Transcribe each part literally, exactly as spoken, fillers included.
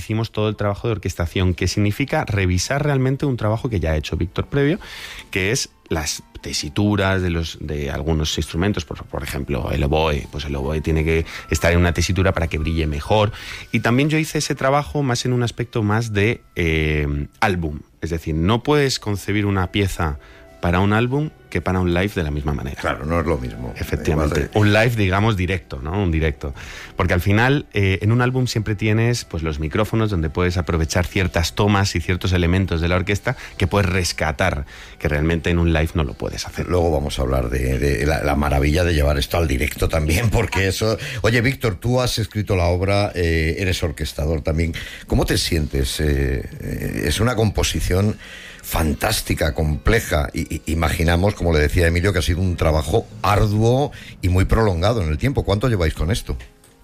hicimos todo el trabajo de orquestación, que significa revisar realmente un trabajo que ya ha hecho Víctor previo, que es las tesituras de los de algunos instrumentos, por, por ejemplo el oboe, pues el oboe tiene que estar en una tesitura para que brille mejor, y también yo hice ese trabajo más en un aspecto más de eh, álbum, es decir, no puedes concebir una pieza para un álbum que para un live de la misma manera. Claro, no es lo mismo. Efectivamente. Un live, digamos, directo, ¿no? Un directo. Porque al final, eh, en un álbum siempre tienes pues los micrófonos donde puedes aprovechar ciertas tomas y ciertos elementos de la orquesta que puedes rescatar, que realmente en un live no lo puedes hacer. Luego vamos a hablar de, de la, la maravilla de llevar esto al directo también, porque eso... Oye, Víctor, tú has escrito la obra, eh, eres orquestador también. ¿Cómo te sientes? Eh, eh, es una composición fantástica, compleja, y, y imaginamos, como le decía Emilio, que ha sido un trabajo arduo y muy prolongado en el tiempo. ¿Cuánto lleváis con esto?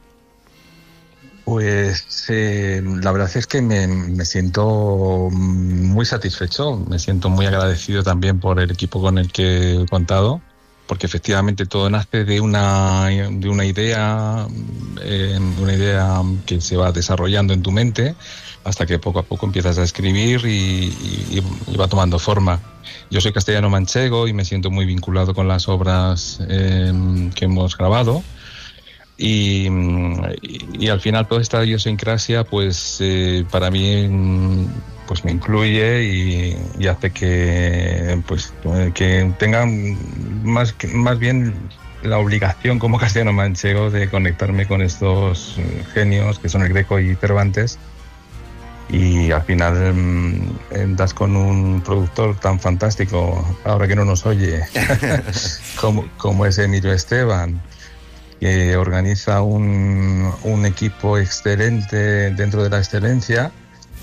Pues eh, la verdad es que me, me siento muy satisfecho, me siento muy agradecido también por el equipo con el que he contado, porque efectivamente todo nace de una, de una idea, eh, de una idea que se va desarrollando en tu mente, hasta que poco a poco empiezas a escribir y, y, y va tomando forma. Yo soy castellano manchego y me siento muy vinculado con las obras eh, que hemos grabado, y, y, y al final toda esta idiosincrasia pues eh, para mí pues me incluye y, y hace que pues que tengan más, más bien la obligación como castellano manchego de conectarme con estos genios que son el Greco y Cervantes. Y al final eh, das con un productor tan fantástico, ahora que no nos oye, como, como es Emilio Esteban, que organiza un, un equipo excelente dentro de la excelencia.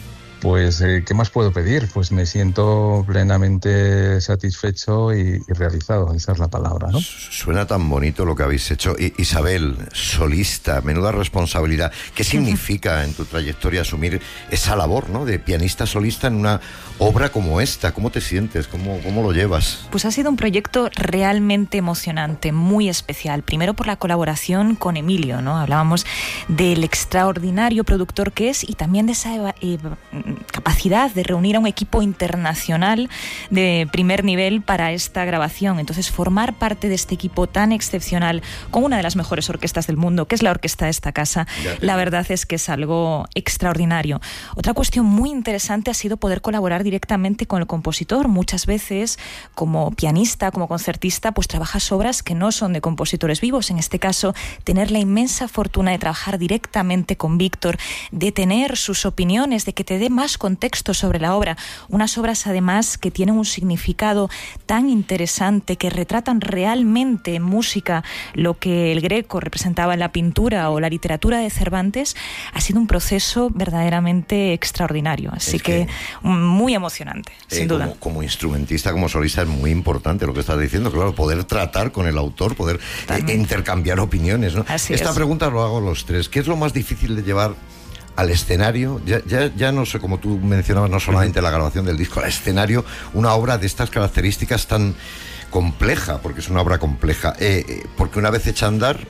Pues, eh, ¿qué más puedo pedir? Pues me siento plenamente satisfecho y, y realizado, esa es la palabra, ¿no? Suena tan bonito lo que habéis hecho. I- Isabel, solista, menuda responsabilidad. ¿Qué significa en tu trayectoria asumir esa labor, ¿no?, de pianista solista en una obra como esta? ¿Cómo te sientes? ¿Cómo, cómo lo llevas? Pues ha sido un proyecto realmente emocionante, muy especial. Primero por la colaboración con Emilio, ¿no? Hablábamos del extraordinario productor que es y también de esa eva- eva- capacidad de reunir a un equipo internacional de primer nivel para esta grabación. Entonces, formar parte de este equipo tan excepcional con una de las mejores orquestas del mundo, que es la orquesta de esta casa, la verdad es que es algo extraordinario. Otra cuestión muy interesante ha sido poder colaborar directamente con el compositor. Muchas veces, como pianista, como concertista, pues trabajas obras que no son de compositores vivos. En este caso, tener la inmensa fortuna de trabajar directamente con Víctor, de tener sus opiniones, de que te dé más contexto sobre la obra. Unas obras, además, que tienen un significado tan interesante, que retratan realmente en música lo que el Greco representaba en la pintura o la literatura de Cervantes. Ha sido un proceso verdaderamente extraordinario. Así que, que muy emocionante, eh, sin duda. Como, como instrumentista, como solista, es muy importante lo que estás diciendo. Claro, poder tratar con el autor, poder eh, intercambiar opiniones, ¿no? Así Esta es. pregunta lo hago a los tres. ¿Qué es lo más difícil de llevar al escenario? Ya, ya, ya no sé, como tú mencionabas, no solamente la grabación del disco, al escenario, una obra de estas características tan compleja, porque es una obra compleja, eh, eh, porque una vez hecha a andar,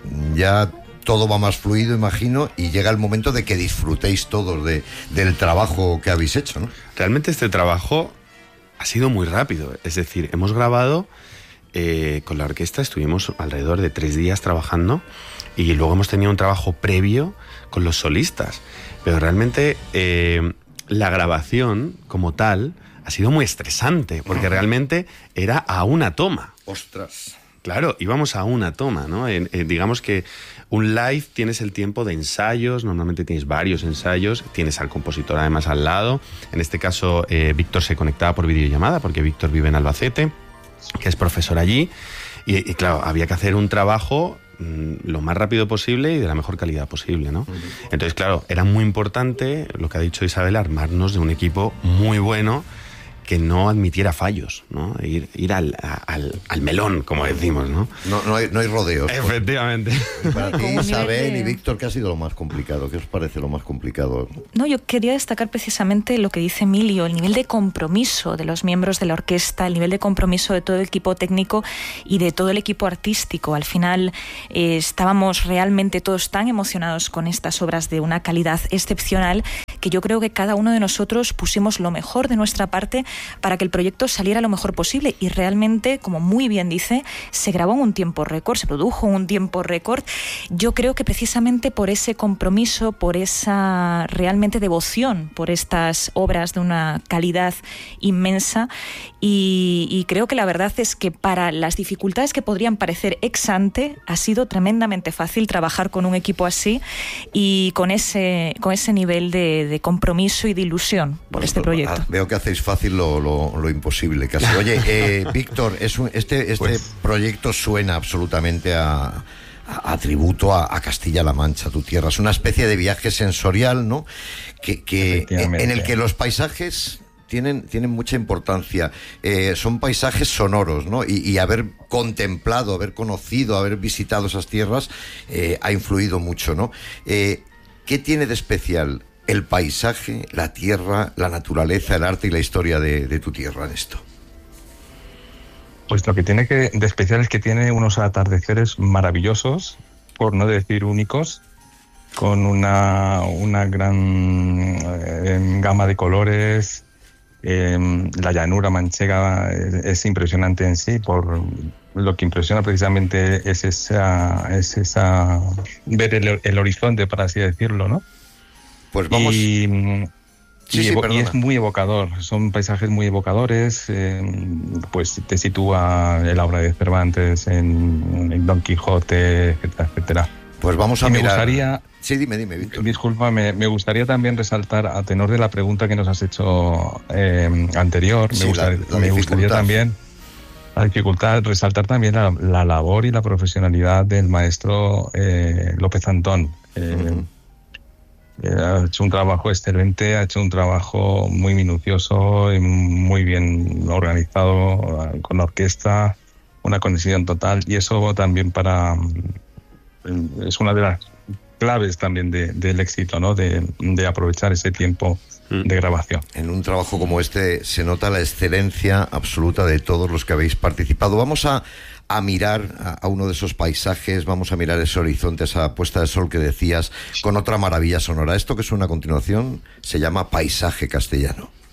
ya todo va más fluido, imagino, y llega el momento de que disfrutéis todos de, del trabajo que habéis hecho, ¿no? Realmente este trabajo ha sido muy rápido, es decir, hemos grabado eh, con la orquesta, estuvimos alrededor de tres días trabajando, y luego hemos tenido un trabajo previo con los solistas, pero realmente eh, la grabación como tal ha sido muy estresante, porque realmente era a una toma. ¡Ostras! Claro, íbamos a una toma, ¿no? En, en, digamos que un live tienes el tiempo de ensayos, normalmente tienes varios ensayos, tienes al compositor además al lado. En este caso, eh, Víctor se conectaba por videollamada, porque Víctor vive en Albacete, que es profesor allí, y, y claro, había que hacer un trabajo lo más rápido posible y de la mejor calidad posible, ¿no? Uh-huh. Entonces, claro, era muy importante, lo que ha dicho Isabel, armarnos de un equipo muy bueno que no admitiera fallos, ¿no? Ir, ir al, al, al melón, como decimos, ¿no? No, no, hay, no hay rodeos. Efectivamente. Y para ti, Isabel y Víctor, ¿qué ha sido lo más complicado? ¿Qué os parece lo más complicado? No, yo quería destacar precisamente lo que dice Emilio, el nivel de compromiso de los miembros de la orquesta, el nivel de compromiso de todo el equipo técnico y de todo el equipo artístico. Al final eh, estábamos realmente todos tan emocionados con estas obras de una calidad excepcional que yo creo que cada uno de nosotros pusimos lo mejor de nuestra parte para que el proyecto saliera lo mejor posible, y realmente, como muy bien dice, se grabó en un tiempo récord, se produjo en un tiempo récord. Yo creo que precisamente por ese compromiso, por esa realmente devoción por estas obras de una calidad inmensa, y, y creo que la verdad es que para las dificultades que podrían parecer ex ante, ha sido tremendamente fácil trabajar con un equipo así y con ese, con ese nivel de, de compromiso y de ilusión por bueno, este pues, proyecto. Veo que hacéis fácil lo, lo, lo imposible casi. Oye, eh, Víctor, es un, este, este pues... proyecto suena absolutamente a... a tributo a, a Castilla-La Mancha, tu tierra. Es una especie de viaje sensorial, ¿no? Que, que en el que los paisajes tienen, tienen mucha importancia. Eh, son paisajes sonoros, ¿no? Y, y haber contemplado, haber conocido, haber visitado esas tierras eh, ha influido mucho, ¿no? Eh, ¿Qué tiene de especial el paisaje, la tierra, la naturaleza, el arte y la historia de, de tu tierra en esto? Pues lo que tiene que de especial es que tiene unos atardeceres maravillosos, por no decir únicos, con una, una gran eh, gama de colores. Eh, la llanura manchega es, es impresionante en sí, por lo que impresiona precisamente es esa, es esa ver el, el horizonte, por así decirlo, ¿no? Pues vamos... Y, Sí, y, sí, y es muy evocador, son paisajes muy evocadores, eh, pues te sitúa en la obra de Cervantes, en, en Don Quijote, etcétera, etcétera. Pues vamos a y mirar. Me gustaría, sí, dime, dime, Víctor. Disculpa, me, me gustaría también resaltar, a tenor de la pregunta que nos has hecho eh, anterior, sí, me, gustaría, la, la me gustaría también, la dificultad, resaltar también la, la labor y la profesionalidad del maestro eh, López Antón. Eh, uh-huh. Ha hecho un trabajo excelente, ha hecho un trabajo muy minucioso y muy bien organizado, con la orquesta, una conexión total, y eso también para es una de las claves también de, del éxito, ¿no? De, de aprovechar ese tiempo de grabación. En un trabajo como este se nota la excelencia absoluta de todos los que habéis participado. Vamos a a mirar a, a uno de esos paisajes, vamos a mirar ese horizonte, esa puesta de sol que decías, con otra maravilla sonora. Esto que suena a continuación se llama Paisaje Castellano.